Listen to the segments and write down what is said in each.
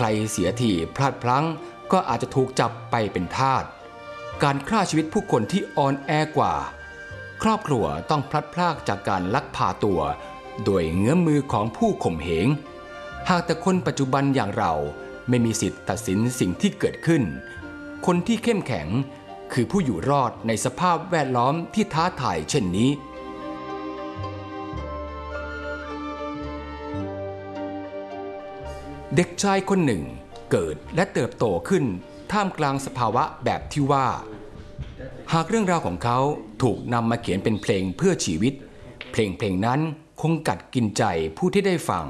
รเสียทีพลาดพลั้งก็อาจจะถูกจับไปเป็นทาสการฆ่าชีวิตผู้คนที่อ่อนแอกว่าครอบครัวต้องพลัดพรากจากการลักพาตัวโดยเงื้อมมือของผู้ข่มเหงหากแต่คนปัจจุบันอย่างเราไม่มีสิทธิ์ตัดสินสิ่งที่เกิดขึ้นคนที่เข้มแข็งคือผู้อยู่รอดในสภาพแวดล้อมที่ท้าทายเช่นนี้เด็กชายคนหนึ่งเกิดและเติบโตขึ้นท่ามกลางสภาวะแบบที่ว่าหากเรื่องราวของเขาถูกนำมาเขียนเป็นเพลงเพื่อชีวิตเพลงนั้นคงกัดกินใจผู้ที่ได้ฟัง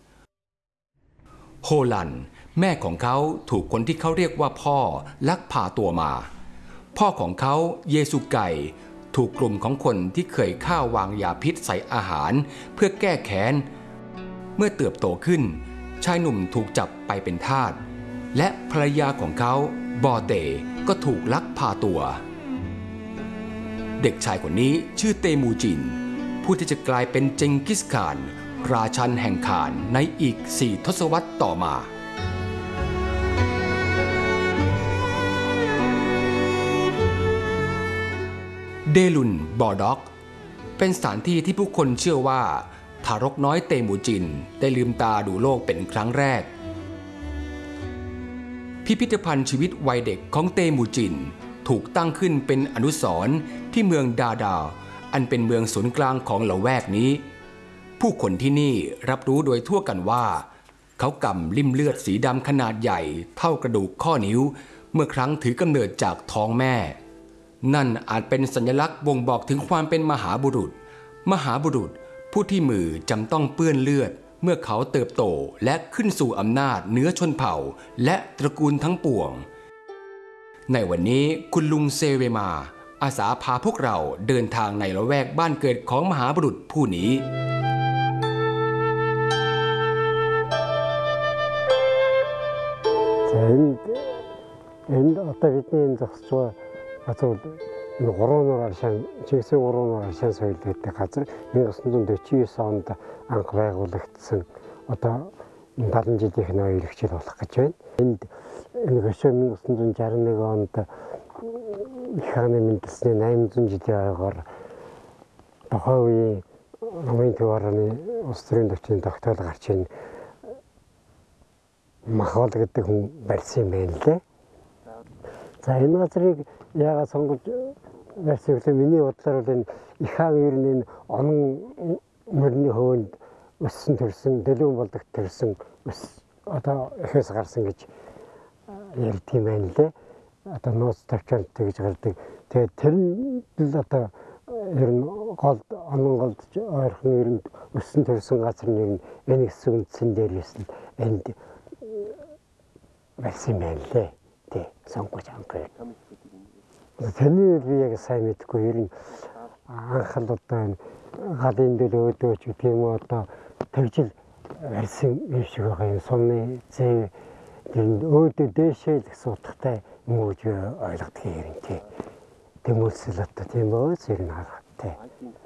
โฮลันแม่ของเขาถูกคนที่เขาเรียกว่าพ่อลักพาตัวมาพ่อของเขาเยซูไก่ถูกกลุ่มของคนที่เคยฆ่าวางยาพิษใส่อาหารเพื่อแก้แค้นเมื่อเติบโตขึ้นชายหนุ่มถูกจับไปเป็นทาสและภรรยาของเขาบอเตก็ถูกลักพาตัวเด็กชายคนนี้ชื่อเตมูจินผู้ที่จะกลายเป็นเจงกิสข่านราชันแห่งข่านในอีก4 ทศวรรษต่อมาเดลุนบอด็อกเป็นสถานที่ที่ผู้คนเชื่อว่าทารกน้อยเตมูจินได้ลืมตาดูโลกเป็นครั้งแรกพิพิธภัณฑ์ชีวิตวัยเด็กของเตมูจินถูกตั้งขึ้นเป็นอนุสรณ์ที่เมืองดาดาอันเป็นเมืองศูนย์กลางของละแวกนี้ผู้คนที่นี่รับรู้โดยทั่วกันว่าเขากำลิ่มเลือดสีดำขนาดใหญ่เท่ากระดูกข้อนิ้วเมื่อครั้งถือกำเนิดจากท้องแม่นั่นอาจเป็นสัญลักษณ์บ่งบอกถึงความเป็นมหาบุรุษผู้ที่มือจำต้องเปื้อนเลือดเมื่อเขาเติบโตและขึ้นสู่อำนาจเหนือชนเผ่าและตระกูลทั้งปวงในวันนี้คุณลุงเซเวมาอาสาพาพวกเราเดินทางในละแวกบ้านเกิดของมหาบุรุษผู้นี้ Гуроноор аршин чигсээ гуроноор аршин соёл гэдэг газар 1949 онд анх байгуулагдсан одоо 70 жилийнх нь иргэжил болох гэж байна. Энд энэ 1961 онд их хааны мэндэлсний 800 жилийн ойгоор тухайн үеийн намын төвөрөний улс төрийн төвчний тогтоол гарч ийн махвал гэдэг хүн барьсан юм байна лээ. За энэ газрыг яагаад сонгож барьсан гэвэл миний бодлоор бол энэ их хаан ер нь энэ онон мөрний хөөнд өссөн төрсөн дэлгүүн болдог төрсөн одоо эхээс гарсан гэж ярьдаг юм байна лээ. Одоо нууц тавчаалт гэж гардаг. Тэгээд тэр нь л одоо ер нь голд онон голд ойрхон ер нь өссөн төрсөн газар нь энэ хэсэг үндсэн дээрээс л энд барьсан юм байна лээ. Тэ сонгож анхаа. Тэний би яг сайн мэдгүй ер нь анхал одоо галын дөлөөдөөч гэх юм уу одоо тэгжил барьсан юм шиг байгаа юм. Сумны зэв өөдөө дээшээ л суутахтай юм уу гэж ойлгодог юм тий. Тэмүүлсэл одоо тийм бөөс ер нь харахтай.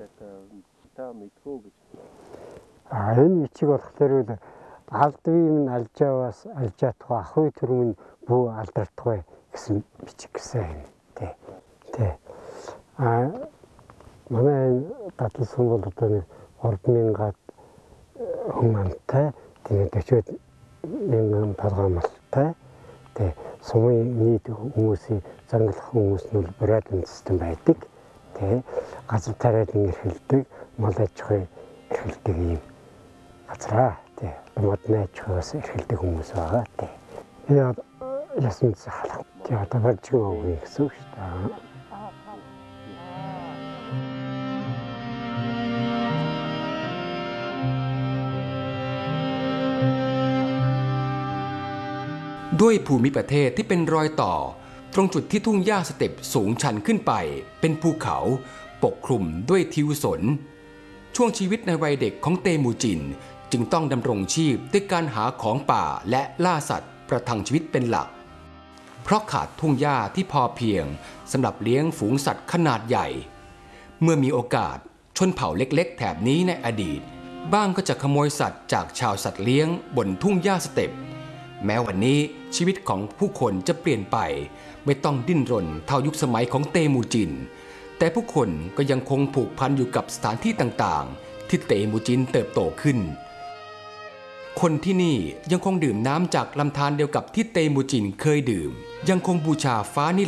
Энэ бичиг болохоор алд вим нь алжааваас алжаатгүй ахуй төрмөн бүү алдартгүй гэсэн бичиг гэсэн. Тэ. Манай татлсан бол одоо 3000 хүн амтай тэгээд 40,000 толгоомолтой. Тэ сумын нийт хүмүүсийн зангилах хүмүүс нь бол бурайдан систем байдаг. Тэ газар тариалан эрхэлдэг, мал аж ахуй эрхэлдэг юм газараа. Тэ модны аж ахуйс эрхэлдэг хүмүүс байгаа. Тэ. Ясны халах. Тэ одоо барьжгүй өгье гэсэн үг шүү дээ. ด้วยภูมิประเทศที่เป็นรอยต่อตรงจุดที่ทุ่งหญ้าสเต็ปสูงชันขึ้นไปเป็นภูเขาปกคลุมด้วยทิวสนช่วงชีวิตในวัยเด็กของเตมูจินจึงต้องดำรงชีพด้วยการหาของป่าและล่าสัตว์ประทังชีวิตเป็นหลักเพราะขาดทุ่งหญ้าที่พอเพียงสำหรับเลี้ยงฝูงสัตว์ขนาดใหญ่เมื่อมีโอกาสชนเผ่าเล็กๆแถบนี้ในอดีตบ้างก็จะขโมยสัตว์จากชาวสัตว์เลี้ยงบนทุ่งหญ้าสเต็ปแม้วันนี้ชีวิตของผู้คนจะเปลี่ยนไปไม่ต้องดิ้นรนเท่ายุคสมัยของเตมูจินแต่ผู้คนก็ยังคงผูกพันอยู่กับสถานที่ต่างๆที่เตมูจินเติบโตขึ้นคนที่นี่ยังคงดื่มน้ำจากลำธารเดียวกับที่เตมูจินเคยดื่มยังคงบูชาฟ้านิ